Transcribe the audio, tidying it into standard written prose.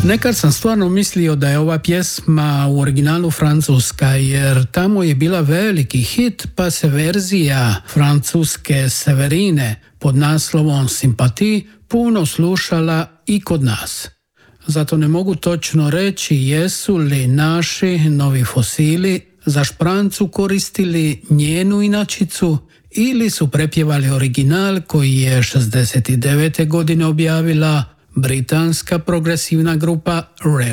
Nekad sam stvarno mislio da je ova pjesma u originalu francuska, jer tamo je bila veliki hit, pa se verzija francuske Severine pod naslovom Simpati puno slušala i kod nas. Zato ne mogu točno reći jesu li naši novi fosili za šprancu koristili njenu inačicu ili su prepjevali original koji je 69. godine objavila britanska progresivna grupa Rare.